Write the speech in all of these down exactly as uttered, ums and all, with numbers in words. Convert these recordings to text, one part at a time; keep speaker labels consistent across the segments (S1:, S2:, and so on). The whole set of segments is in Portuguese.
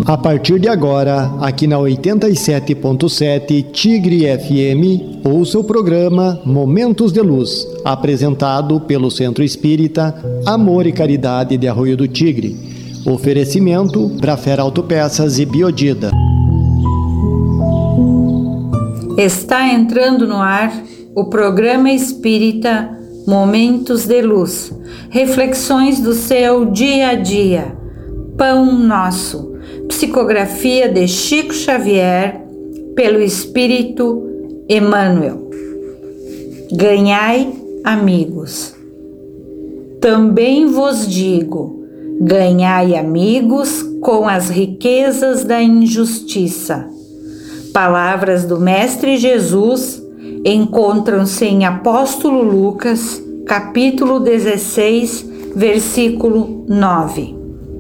S1: A partir de agora, aqui na oitenta e sete ponto sete Tigre F M, ouça o programa Momentos de Luz, apresentado pelo Centro Espírita Amor e Caridade de Arroio do Tigre. Oferecimento Brafera Autopeças e Biodida.
S2: Está entrando no ar o programa espírita Momentos de Luz, reflexões do seu dia a dia, Pão Nosso, psicografia de Chico Xavier, pelo Espírito Emmanuel. Ganhai amigos. Também vos digo, ganhai amigos com as riquezas da injustiça. Palavras do Mestre Jesus encontram-se em Apóstolo Lucas, capítulo dezesseis, versículo nove.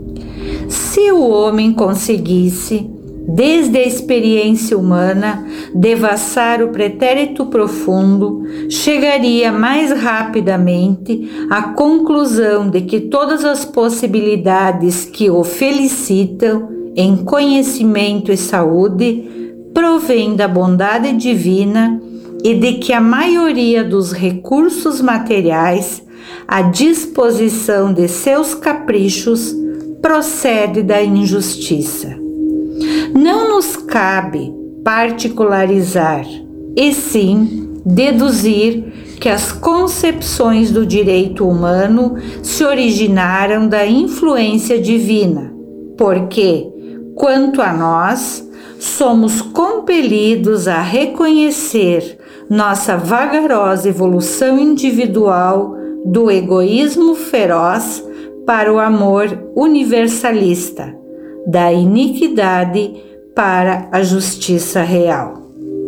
S2: Se o homem conseguisse, desde a experiência humana, devassar o pretérito profundo, chegaria mais rapidamente à conclusão de que todas as possibilidades que o felicitam em conhecimento e saúde provém da bondade divina e de que a maioria dos recursos materiais à disposição de seus caprichos procede da injustiça. Não nos cabe particularizar, e sim deduzir que as concepções do direito humano se originaram da influência divina, porque, quanto a nós, somos compelidos a reconhecer nossa vagarosa evolução individual do egoísmo feroz para o amor universalista, da iniquidade para a justiça real.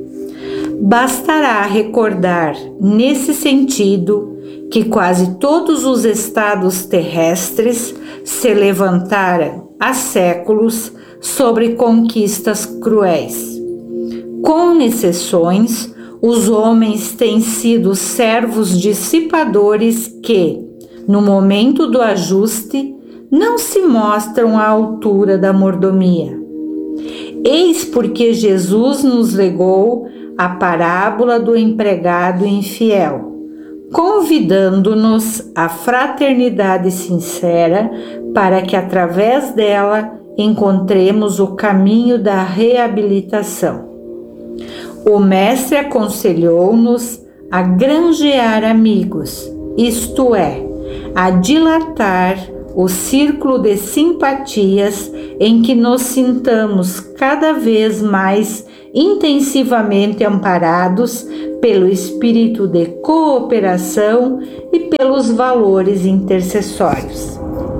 S2: Bastará recordar, nesse sentido, que quase todos os estados terrestres se levantaram há séculos sobre conquistas cruéis. Com exceções, os homens têm sido servos dissipadores que, no momento do ajuste, não se mostram à altura da mordomia. Eis porque Jesus nos legou a parábola do empregado infiel, convidando-nos à fraternidade sincera para que, através dela, encontremos o caminho da reabilitação. O Mestre aconselhou-nos a granjear amigos, isto é, a dilatar o círculo de simpatias em que nos sintamos cada vez mais intensivamente amparados pelo espírito de cooperação e pelos valores intercessórios.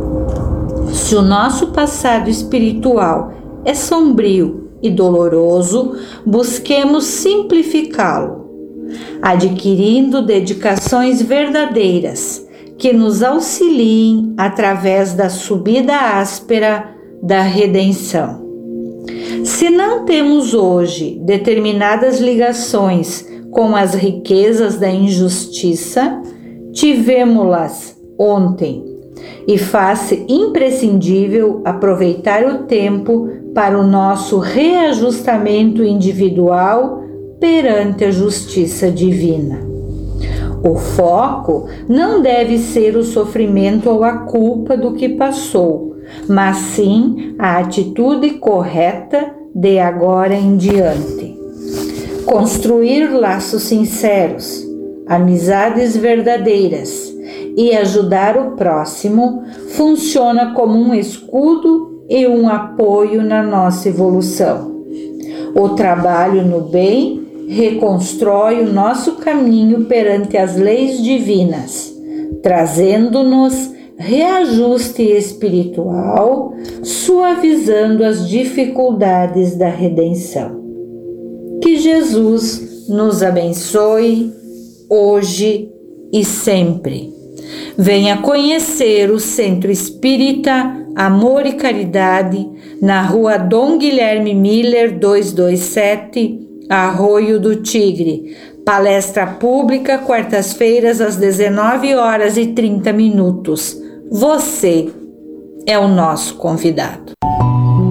S2: Se o nosso passado espiritual é sombrio e doloroso, busquemos simplificá-lo, adquirindo dedicações verdadeiras que nos auxiliem através da subida áspera da redenção. Se não temos hoje determinadas ligações com as riquezas da injustiça, tivemo-las ontem, e faz-se imprescindível aproveitar o tempo para o nosso reajustamento individual perante a justiça divina. O foco não deve ser o sofrimento ou a culpa do que passou, mas sim a atitude correta de agora em diante. Construir laços sinceros, amizades verdadeiras e ajudar o próximo funciona como um escudo e um apoio na nossa evolução. O trabalho no bem reconstrói o nosso caminho perante as leis divinas, trazendo-nos reajuste espiritual, suavizando as dificuldades da redenção. Que Jesus nos abençoe hoje e sempre. Venha conhecer o Centro Espírita Amor e Caridade na rua Dom Guilherme Miller duzentos e vinte e sete, Arroio do Tigre. Palestra pública, quartas-feiras, às dezenove horas e trinta minutos. Você é o nosso convidado.